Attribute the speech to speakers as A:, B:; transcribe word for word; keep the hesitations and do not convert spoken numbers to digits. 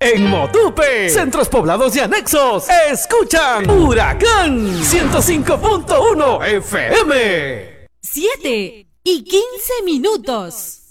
A: En Motupe, centros poblados y anexos, escuchan Huracán ciento cinco punto uno F M.
B: siete y quince minutos.